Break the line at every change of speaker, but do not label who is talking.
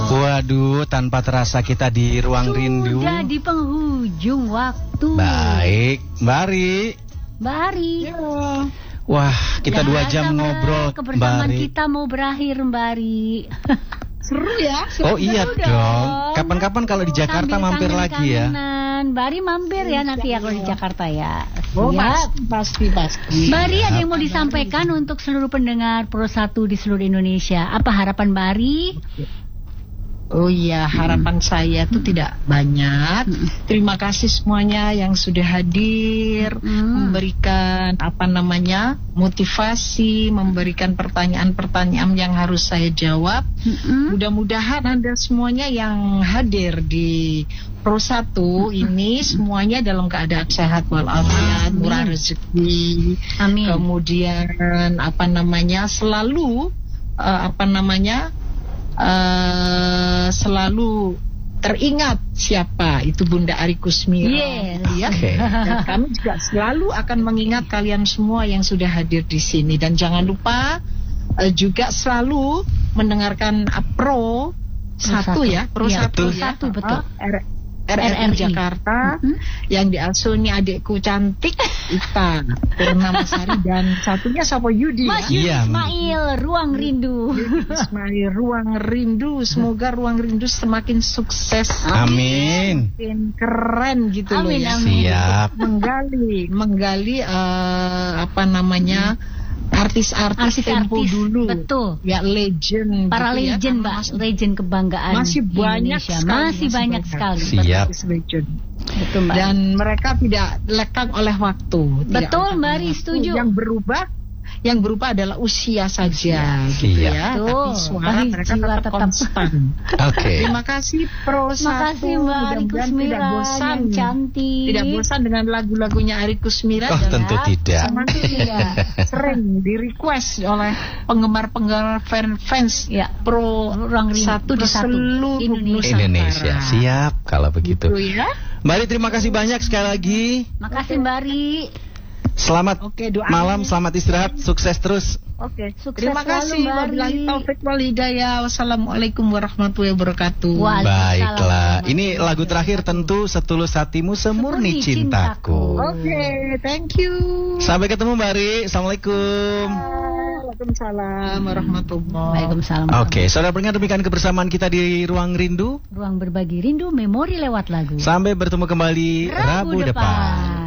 Waduh, tanpa terasa kita di ruang rindu.
Sudah di penghujung waktu.
Baik, Mbak Ari.
Mbak Ari.
Wah, kita 2 jam ngobrol, Mbak
Kebersamaan
Ari.
kita mau berakhir, Mbak Ari.
Seru ya?
Oh iya dong. Kapan-kapan kalau di Jakarta
Sambil
mampir lagi ya.
kangen-kangenan. Mbak Ari mampir ya nanti ya kalau di Jakarta ya.
Oh,
Siap.
pasti.
Mbak Ari, ada yang mau disampaikan untuk seluruh pendengar Pro 1 di seluruh Indonesia? Apa harapan Mbak Ari?
Oh iya, harapan saya tuh tidak banyak. Terima kasih semuanya yang sudah hadir, memberikan motivasi, memberikan pertanyaan-pertanyaan yang harus saya jawab. Mudah-mudahan Anda semuanya yang hadir di Pro 1 ini semuanya dalam keadaan sehat walafiat, murah rezeki.
Amin.
Kemudian selalu selalu teringat siapa itu Bunda Ari Kusmira.
Yes.
Ya. Dan kami juga selalu akan mengingat kalian semua yang sudah hadir di sini, dan jangan lupa juga selalu mendengarkan Pro 1 ya, Pro 1 ya.
Betul.
RRI Jakarta yang diasuhni adikku cantik Ita Purnamasari, dan satunya Sapo Yudi
Mas
ya.
Ismail, Ruang Rindu.
Ismail, Ruang Rindu. Semoga Ruang Rindu semakin sukses.
Amin.
Semakin keren gitu loh ya.
Siap.
Menggali artis-artis tempo dulu.
Betul.
Ya, legend.
Para
gitu
legend,
ya,
Mbak. Legend kebanggaan
masih banyak
Indonesia.
sekali,
Masih banyak sekali.
Siap.
Legend.
Betul, Mbak.
Dan mereka tidak lekang oleh waktu.
Betul, Mbak Ari, setuju.
Yang berubah adalah usia saja, gitu
Iya.
ya.
Betul.
Tapi suara mereka
Jiwa
tetap konstan.
Oke.
Terima kasih Pro 1.
Terima kasih Mbak Ari Kusmira yang cantik.
Tidak bosan dengan lagu-lagunya Ari Kusmira.
Oh, tentu tidak.
Semakin sering di request oleh penggemar fans
Ya.
Pro
Ruang Rindu
1 di seluruh
Indonesia. Siap kalau begitu.
Gitu ya.
Mbak Ari, terima kasih banyak sekali lagi.
Makasih Mbak Ari.
Selamat
doain.
malam, selamat istirahat, sukses terus.
Oke,
Sukses
terima kasih.
selalu, Mbak Ari.
Wabillahi taufik wal hidayah. Wassalamualaikum warahmatullahi wabarakatuh.
Baiklah, ini lagu terakhir tentu Setulus Hatimu Semurni Cintaku.
Oke, thank you.
Sampai ketemu Mbak Ari. Assalamualaikum.
Waalaikumsalam warahmatullahi.
Waalaikumsalam.
Oke, saudara pendengar, demikian kebersamaan kita di Ruang Rindu.
Ruang berbagi rindu, memori lewat lagu.
Sampai bertemu kembali Rabu depan.